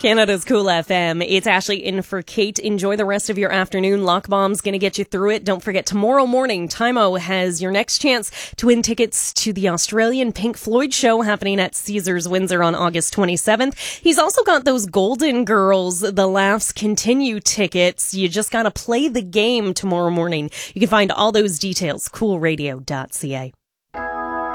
Canada's Cool FM. It's Ashley in for Kate. Enjoy the rest of your afternoon. Lock Bomb's going to get you through it. Don't forget, tomorrow morning, Tymo has your next chance to win tickets to the Australian Pink Floyd show happening at Caesars Windsor on August 27th. He's also got those Golden Girls, The Laughs Continue tickets. You just got to play the game tomorrow morning. You can find all those details, coolradio.ca.